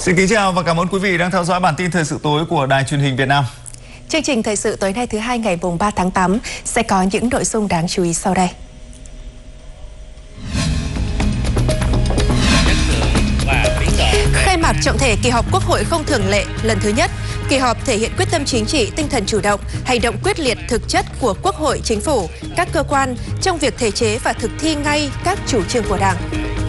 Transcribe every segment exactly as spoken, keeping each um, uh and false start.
Xin kính chào và cảm ơn quý vị đang theo dõi bản tin thời sự tối của Đài Truyền hình Việt Nam. Chương trình thời sự tối nay thứ hai ngày mùng ba tháng tám sẽ có những nội dung đáng chú ý sau đây. Khai mạc trọng thể kỳ họp Quốc hội không thường lệ lần thứ nhất, kỳ họp thể hiện quyết tâm chính trị, tinh thần chủ động, hành động quyết liệt thực chất của Quốc hội, Chính phủ, các cơ quan trong việc thể chế và thực thi ngay các chủ trương của Đảng.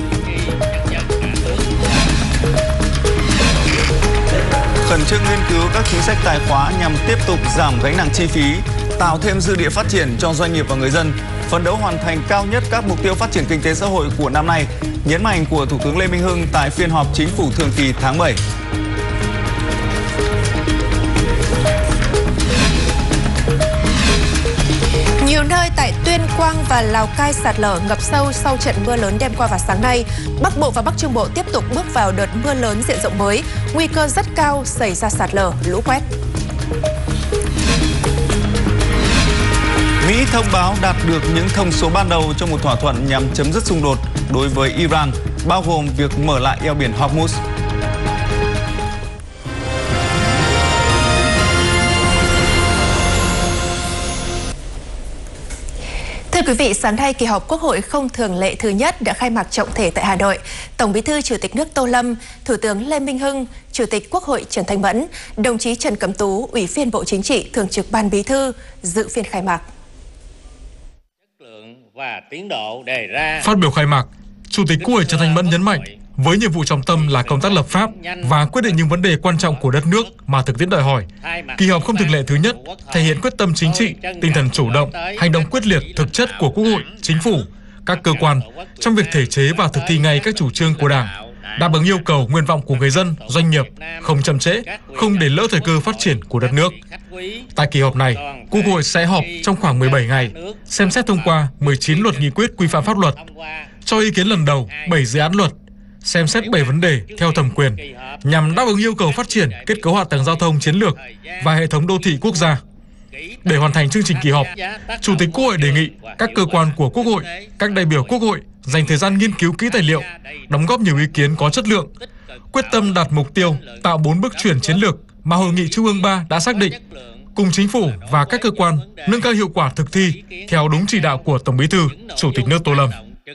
Khẩn trương nghiên cứu các chính sách tài khóa nhằm tiếp tục giảm gánh nặng chi phí, tạo thêm dư địa phát triển cho doanh nghiệp và người dân, phấn đấu hoàn thành cao nhất các mục tiêu phát triển kinh tế xã hội của năm nay, nhấn mạnh của Thủ tướng Lê Minh Hưng tại phiên họp Chính phủ thường kỳ tháng bảy. Nhiều nơi tại Tuyên Quang và Lào Cai sạt lở ngập sâu sau trận mưa lớn đêm qua và sáng nay. Bắc Bộ và Bắc Trung Bộ tiếp tục bước vào đợt mưa lớn diện rộng mới, nguy cơ rất cao xảy ra sạt lở, lũ quét. Mỹ thông báo đạt được những thông số ban đầu trong một thỏa thuận nhằm chấm dứt xung đột đối với Iran, bao gồm việc mở lại eo biển Hormuz. Thưa quý vị, sáng nay kỳ họp Quốc hội không thường lệ thứ nhất đã khai mạc trọng thể tại Hà Nội. Tổng Bí thư Chủ tịch nước Tô Lâm, Thủ tướng Lê Minh Hưng, Chủ tịch Quốc hội Trần Thanh Mẫn, đồng chí Trần Cẩm Tú, Ủy viên Bộ Chính trị, Thường trực Ban Bí thư dự phiên khai mạc. Chất lượng và tiến độ đề ra. Phát biểu khai mạc, Chủ tịch Quốc hội Trần Thanh Mẫn nhấn mạnh, với nhiệm vụ trọng tâm là công tác lập pháp và quyết định những vấn đề quan trọng của đất nước mà thực tiễn đòi hỏi, kỳ họp không thường lệ thứ nhất thể hiện quyết tâm chính trị, tinh thần chủ động, hành động quyết liệt thực chất của Quốc hội, Chính phủ, các cơ quan trong việc thể chế và thực thi ngay các chủ trương của Đảng, đáp ứng yêu cầu nguyện vọng của người dân, doanh nghiệp, không chậm trễ, không để lỡ thời cơ phát triển của đất nước. Tại kỳ họp này, Quốc hội sẽ họp trong khoảng mười bảy ngày, xem xét thông qua mười chín luật nghị quyết quy phạm pháp luật, cho ý kiến lần đầu bảy dự án luật, xem xét bảy vấn đề theo thẩm quyền nhằm đáp ứng yêu cầu phát triển kết cấu hạ tầng giao thông chiến lược và hệ thống đô thị quốc gia. Để hoàn thành chương trình kỳ họp, Chủ tịch Quốc hội đề nghị các cơ quan của Quốc hội, các đại biểu Quốc hội dành thời gian nghiên cứu kỹ tài liệu, đóng góp nhiều ý kiến có chất lượng, quyết tâm đạt mục tiêu tạo bốn bước chuyển chiến lược mà Hội nghị Trung ương ba đã xác định, cùng Chính phủ và các cơ quan nâng cao hiệu quả thực thi theo đúng chỉ đạo của Tổng Bí thư, Chủ tịch nước Tô Lâm.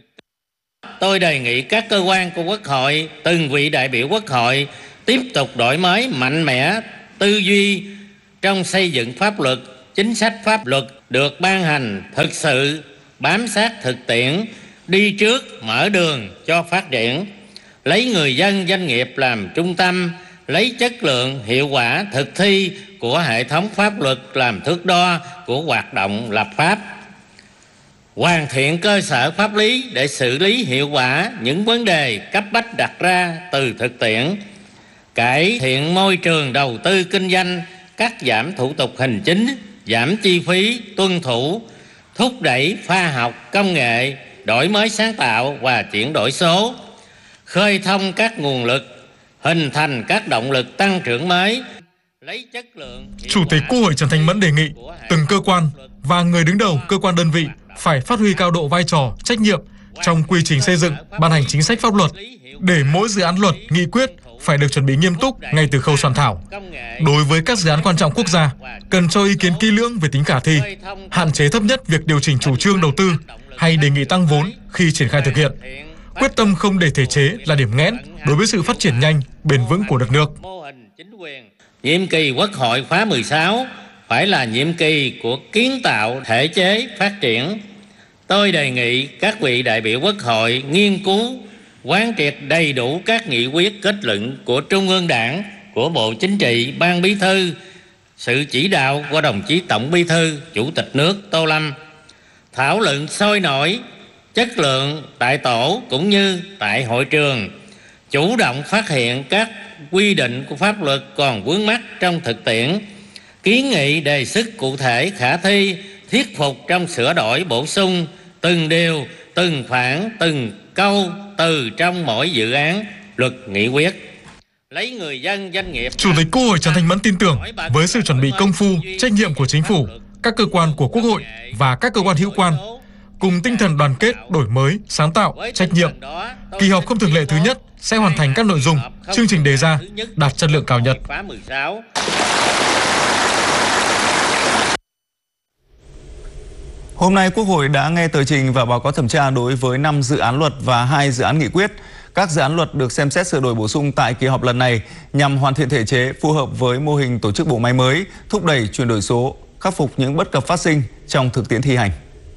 Tôi đề nghị các cơ quan của Quốc hội, từng vị đại biểu Quốc hội tiếp tục đổi mới mạnh mẽ tư duy trong xây dựng pháp luật, chính sách pháp luật được ban hành thực sự bám sát thực tiễn, đi trước mở đường cho phát triển, lấy người dân doanh nghiệp làm trung tâm, lấy chất lượng hiệu quả thực thi của hệ thống pháp luật làm thước đo của hoạt động lập pháp, hoàn thiện cơ sở pháp lý để xử lý hiệu quả những vấn đề cấp bách đặt ra từ thực tiễn, cải thiện môi trường đầu tư kinh doanh, cắt giảm thủ tục hành chính, giảm chi phí, tuân thủ, thúc đẩy khoa học công nghệ, đổi mới sáng tạo và chuyển đổi số, khơi thông các nguồn lực, hình thành các động lực tăng trưởng mới, lấy chất lượng. Chủ tịch Quốc hội Trần Thanh Mẫn đề nghị từng cơ quan và người đứng đầu cơ quan đơn vị phải phát huy cao độ vai trò, trách nhiệm trong quy trình xây dựng, ban hành chính sách pháp luật, để mỗi dự án luật, nghị quyết phải được chuẩn bị nghiêm túc ngay từ khâu soạn thảo. Đối với các dự án quan trọng quốc gia, cần cho ý kiến kỹ lưỡng về tính khả thi, hạn chế thấp nhất việc điều chỉnh chủ trương đầu tư hay đề nghị tăng vốn khi triển khai thực hiện. Quyết tâm không để thể chế là điểm nghẽn đối với sự phát triển nhanh, bền vững của đất nước. Nhiệm kỳ Quốc hội khóa mười sáu phải là nhiệm kỳ của kiến tạo thể chế phát triển. Tôi đề nghị các vị đại biểu Quốc hội nghiên cứu, quán triệt đầy đủ các nghị quyết kết luận của Trung ương Đảng, của Bộ Chính trị, Ban Bí thư, sự chỉ đạo của đồng chí Tổng Bí thư, Chủ tịch nước Tô Lâm, thảo luận sôi nổi, chất lượng tại tổ cũng như tại hội trường, chủ động phát hiện các quy định của pháp luật còn vướng mắc trong thực tiễn, kiến nghị đề xuất cụ thể khả thi, thuyết phục trong sửa đổi bổ sung từng điều, từng khoản, từng câu từ trong mỗi dự án luật nghị quyết. Lấy người dân, doanh nghiệp. Chủ tịch Quốc hội Trần Thanh Mẫn tin tưởng với sự chuẩn bị công phu, trách nhiệm của Chính phủ, các cơ quan của Quốc hội và các cơ quan hữu quan, cùng tinh thần đoàn kết, đổi mới, sáng tạo, trách nhiệm. Kỳ họp không thường lệ thứ nhất sẽ hoàn thành các nội dung, chương trình đề ra, đạt chất lượng cao nhất. Hôm nay, Quốc hội đã nghe tờ trình và báo cáo thẩm tra đối với năm dự án luật và hai dự án nghị quyết. Các dự án luật được xem xét sửa đổi bổ sung tại kỳ họp lần này nhằm hoàn thiện thể chế phù hợp với mô hình tổ chức bộ máy mới, thúc đẩy chuyển đổi số, khắc phục những bất cập phát sinh trong thực tiễn thi hành.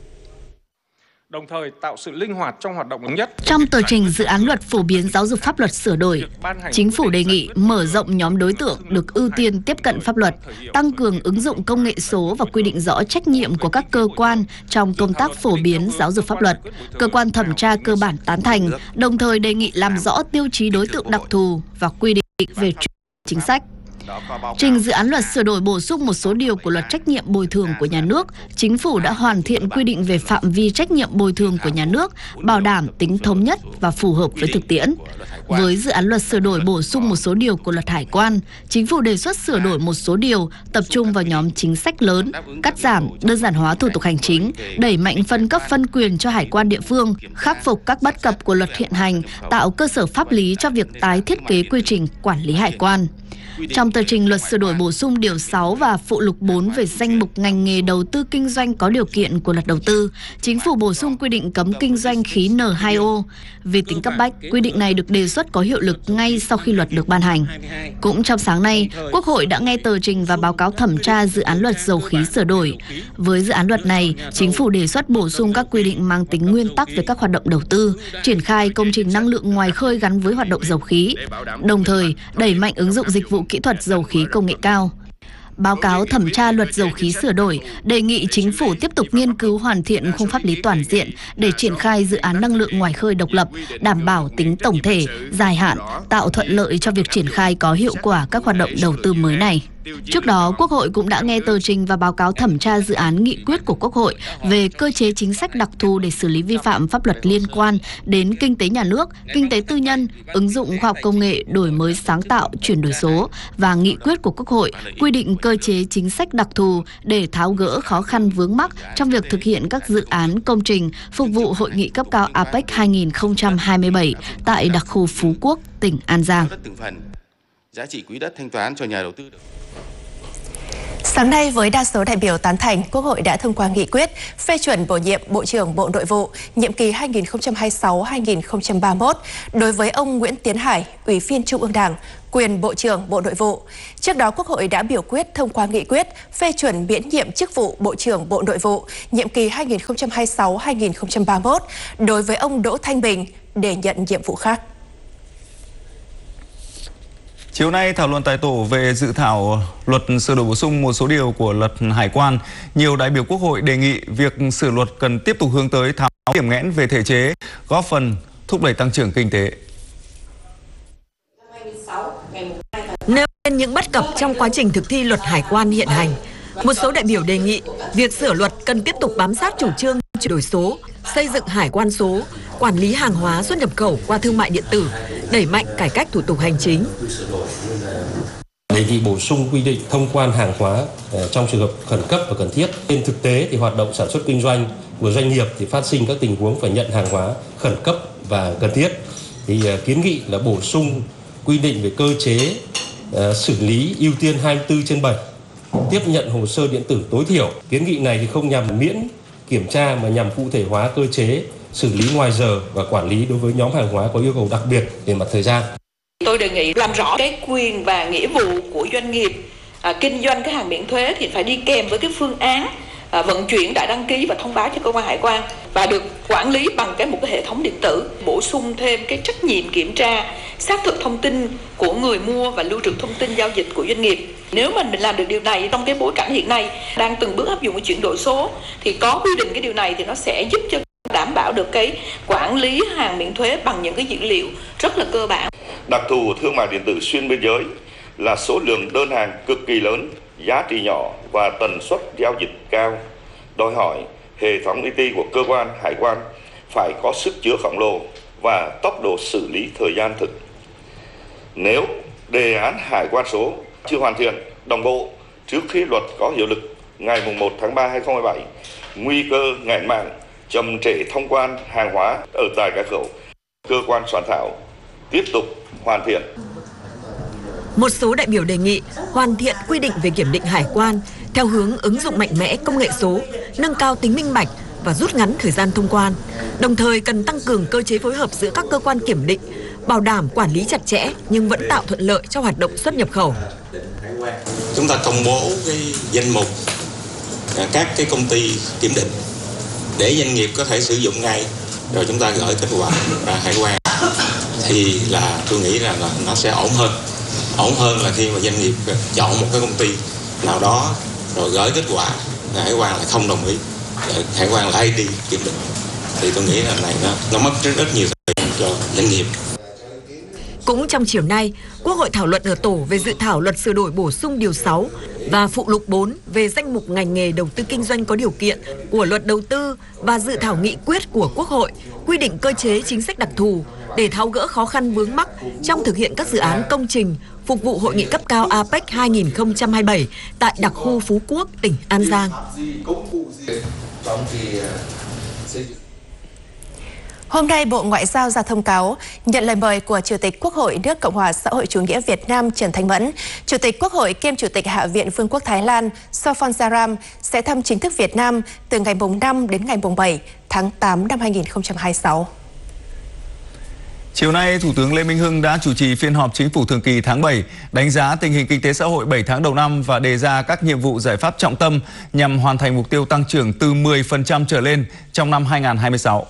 Đồng thời tạo sự linh hoạt trong hoạt động ứng nhất. Trong tờ trình dự án luật phổ biến giáo dục pháp luật sửa đổi, Chính phủ đề nghị mở rộng nhóm đối tượng được ưu tiên tiếp cận pháp luật, tăng cường ứng dụng công nghệ số và quy định rõ trách nhiệm của các cơ quan trong công tác phổ biến giáo dục pháp luật. Cơ quan thẩm tra cơ bản tán thành, đồng thời đề nghị làm rõ tiêu chí đối tượng đặc thù và quy định về chính sách. Trình dự án luật sửa đổi bổ sung một số điều của luật trách nhiệm bồi thường của nhà nước, Chính phủ đã hoàn thiện quy định về phạm vi trách nhiệm bồi thường của nhà nước, bảo đảm tính thống nhất và phù hợp với thực tiễn. Với dự án luật sửa đổi bổ sung một số điều của luật hải quan, Chính phủ đề xuất sửa đổi một số điều tập trung vào nhóm chính sách lớn, cắt giảm, đơn giản hóa thủ tục hành chính, đẩy mạnh phân cấp phân quyền cho hải quan địa phương, khắc phục các bất cập của luật hiện hành, tạo cơ sở pháp lý cho việc tái thiết kế quy trình quản lý hải quan. Trong tờ trình luật sửa đổi bổ sung điều sáu và phụ lục bốn về danh mục ngành nghề đầu tư kinh doanh có điều kiện của luật đầu tư, Chính phủ bổ sung quy định cấm kinh doanh khí N hai O. Về tính cấp bách, quy định này được đề xuất có hiệu lực ngay sau khi luật được ban hành. Cũng trong sáng nay, Quốc hội đã nghe tờ trình và báo cáo thẩm tra dự án luật dầu khí sửa đổi. Với dự án luật này, Chính phủ đề xuất bổ sung các quy định mang tính nguyên tắc về các hoạt động đầu tư, triển khai công trình năng lượng ngoài khơi gắn với hoạt động dầu khí, đồng thời đẩy mạnh ứng dụng dịch vụ kỹ thuật dầu khí công nghệ cao. Báo cáo thẩm tra luật dầu khí sửa đổi đề nghị Chính phủ tiếp tục nghiên cứu hoàn thiện khung pháp lý toàn diện để triển khai dự án năng lượng ngoài khơi độc lập, đảm bảo tính tổng thể, dài hạn, tạo thuận lợi cho việc triển khai có hiệu quả các hoạt động đầu tư mới này. Trước đó, Quốc hội cũng đã nghe tờ trình và báo cáo thẩm tra dự án nghị quyết của Quốc hội về cơ chế chính sách đặc thù để xử lý vi phạm pháp luật liên quan đến kinh tế nhà nước, kinh tế tư nhân, ứng dụng khoa học công nghệ, đổi mới sáng tạo, chuyển đổi số và nghị quyết của Quốc hội quy định cơ chế chính sách đặc thù để tháo gỡ khó khăn vướng mắc trong việc thực hiện các dự án công trình phục vụ Hội nghị cấp cao a pếch hai nghìn không trăm hai mươi bảy tại đặc khu Phú Quốc, tỉnh An Giang. Giá trị quỹ đất thanh toán cho nhà đầu tư. Sáng nay, với đa số đại biểu tán thành, Quốc hội đã thông qua nghị quyết phê chuẩn bổ nhiệm Bộ trưởng Bộ Nội vụ nhiệm kỳ hai nghìn không trăm hai mươi sáu đến hai nghìn không trăm ba mươi mốt đối với ông Nguyễn Tiến Hải, Ủy viên Trung ương Đảng, quyền Bộ trưởng Bộ Nội vụ. Trước đó, Quốc hội đã biểu quyết thông qua nghị quyết phê chuẩn miễn nhiệm chức vụ Bộ trưởng Bộ Nội vụ nhiệm kỳ hai nghìn không trăm hai mươi sáu đến hai nghìn không trăm ba mươi mốt đối với ông Đỗ Thanh Bình để nhận nhiệm vụ khác. Chiều nay, thảo luận tại tổ về dự thảo luật sửa đổi bổ sung một số điều của luật hải quan, nhiều đại biểu Quốc hội đề nghị việc sửa luật cần tiếp tục hướng tới tháo điểm nghẽn về thể chế, góp phần thúc đẩy tăng trưởng kinh tế. Nêu lên những bất cập trong quá trình thực thi luật hải quan hiện hành, một số đại biểu đề nghị việc sửa luật cần tiếp tục bám sát chủ trương chuyển đổi số, xây dựng hải quan số, quản lý hàng hóa xuất nhập khẩu qua thương mại điện tử, đẩy mạnh cải cách thủ tục hành chính. Đề nghị bổ sung quy định thông quan hàng hóa trong trường hợp khẩn cấp và cần thiết. Trên thực tế thì hoạt động sản xuất kinh doanh của doanh nghiệp thì phát sinh các tình huống phải nhận hàng hóa khẩn cấp và cần thiết. Thì kiến nghị là bổ sung quy định về cơ chế uh, xử lý ưu tiên hai mươi tư trên bảy, tiếp nhận hồ sơ điện tử tối thiểu. Kiến nghị này thì không nhằm miễn kiểm tra mà nhằm cụ thể hóa cơ chế xử lý ngoài giờ và quản lý đối với nhóm hàng hóa có yêu cầu đặc biệt về mặt thời gian. Tôi đề nghị làm rõ cái quyền và nghĩa vụ của doanh nghiệp à, kinh doanh cái hàng miễn thuế thì phải đi kèm với cái phương án à, vận chuyển đã đăng ký và thông báo cho cơ quan hải quan và được quản lý bằng cái một cái hệ thống điện tử, bổ sung thêm cái trách nhiệm kiểm tra xác thực thông tin của người mua và lưu trữ thông tin giao dịch của doanh nghiệp. Nếu mà mình làm được điều này trong cái bối cảnh hiện nay đang từng bước áp dụng cái chuyển đổi số thì có quy định cái điều này thì nó sẽ giúp cho đảm bảo được cái quản lý hàng miễn thuế bằng những cái dữ liệu rất là cơ bản. Đặc thù thương mại điện tử xuyên biên giới là số lượng đơn hàng cực kỳ lớn, giá trị nhỏ và tần suất giao dịch cao, đòi hỏi hệ thống i tê của cơ quan hải quan phải có sức chứa khổng lồ và tốc độ xử lý thời gian thực. Nếu đề án hải quan số chưa hoàn thiện đồng bộ trước khi luật có hiệu lực ngày một tháng ba năm hai nghìn không trăm mười bảy, nguy cơ nghẽn mạng chậm trễ thông quan hàng hóa ở tại các khẩu. Cơ quan soạn thảo tiếp tục hoàn thiện. Một số đại biểu đề nghị hoàn thiện quy định về kiểm định hải quan theo hướng ứng dụng mạnh mẽ công nghệ số, nâng cao tính minh bạch và rút ngắn thời gian thông quan. Đồng thời cần tăng cường cơ chế phối hợp giữa các cơ quan kiểm định, bảo đảm quản lý chặt chẽ nhưng vẫn tạo thuận lợi cho hoạt động xuất nhập khẩu. Chúng ta công bố cái danh mục các cái công ty kiểm định để doanh nghiệp có thể sử dụng ngay, rồi chúng ta gửi kết quả ra hải quan, thì là tôi nghĩ là, là nó sẽ ổn hơn. Ổn hơn là khi mà doanh nghiệp chọn một cái công ty nào đó rồi gửi kết quả, hải quan lại không đồng ý, hải quan lại đi kiểm định, thì tôi nghĩ là này nó, nó mất rất, rất nhiều thời gian cho doanh nghiệp. Cũng trong chiều nay, Quốc hội thảo luận ở tổ về dự thảo luật sửa đổi bổ sung điều sáu và phụ lục bốn về danh mục ngành nghề đầu tư kinh doanh có điều kiện của luật đầu tư và dự thảo nghị quyết của Quốc hội quy định cơ chế chính sách đặc thù để tháo gỡ khó khăn vướng mắc trong thực hiện các dự án công trình phục vụ hội nghị cấp cao a pếch hai nghìn không trăm hai mươi bảy tại đặc khu Phú Quốc, tỉnh An Giang. Hôm nay, Bộ Ngoại giao ra thông cáo nhận lời mời của Chủ tịch Quốc hội nước Cộng hòa xã hội chủ nghĩa Việt Nam Trần Thanh Mẫn, Chủ tịch Quốc hội kiêm Chủ tịch Hạ viện Vương quốc Thái Lan Sophansaram sẽ thăm chính thức Việt Nam từ ngày năm đến ngày bảy tháng tám năm hai nghìn không trăm hai mươi sáu. Chiều nay, Thủ tướng Lê Minh Hưng đã chủ trì phiên họp Chính phủ thường kỳ tháng bảy, đánh giá tình hình kinh tế xã hội bảy tháng đầu năm và đề ra các nhiệm vụ giải pháp trọng tâm nhằm hoàn thành mục tiêu tăng trưởng từ mười phần trăm trở lên trong năm hai nghìn không trăm hai mươi sáu.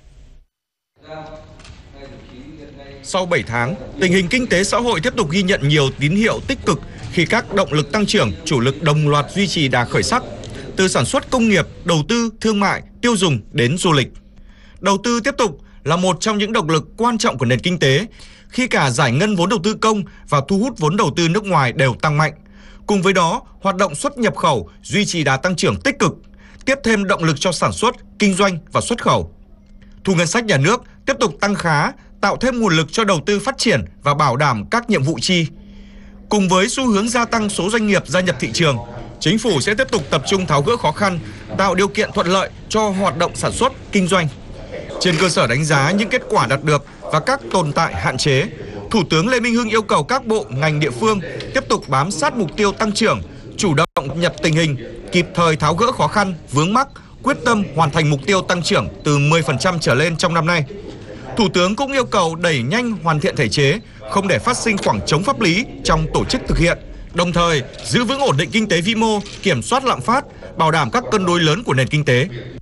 Sau bảy tháng, tình hình kinh tế xã hội tiếp tục ghi nhận nhiều tín hiệu tích cực khi các động lực tăng trưởng chủ lực đồng loạt duy trì đà khởi sắc, từ sản xuất công nghiệp, đầu tư, thương mại, tiêu dùng đến du lịch. Đầu tư tiếp tục là một trong những động lực quan trọng của nền kinh tế khi cả giải ngân vốn đầu tư công và thu hút vốn đầu tư nước ngoài đều tăng mạnh. Cùng với đó, hoạt động xuất nhập khẩu duy trì đà tăng trưởng tích cực, tiếp thêm động lực cho sản xuất, kinh doanh và xuất khẩu. Thu ngân sách nhà nước tiếp tục tăng khá, tạo thêm nguồn lực cho đầu tư phát triển và bảo đảm các nhiệm vụ chi. Cùng với xu hướng gia tăng số doanh nghiệp gia nhập thị trường, Chính phủ sẽ tiếp tục tập trung tháo gỡ khó khăn, tạo điều kiện thuận lợi cho hoạt động sản xuất, kinh doanh. Trên cơ sở đánh giá những kết quả đạt được và các tồn tại hạn chế, Thủ tướng Lê Minh Hưng yêu cầu các bộ, ngành địa phương tiếp tục bám sát mục tiêu tăng trưởng, chủ động nhập tình hình, kịp thời tháo gỡ khó khăn, vướng mắc, quyết tâm hoàn thành mục tiêu tăng trưởng từ mười phần trăm trở lên trong năm nay. Thủ tướng cũng yêu cầu đẩy nhanh hoàn thiện thể chế, không để phát sinh khoảng trống pháp lý trong tổ chức thực hiện, đồng thời giữ vững ổn định kinh tế vĩ mô, kiểm soát lạm phát, bảo đảm các cân đối lớn của nền kinh tế.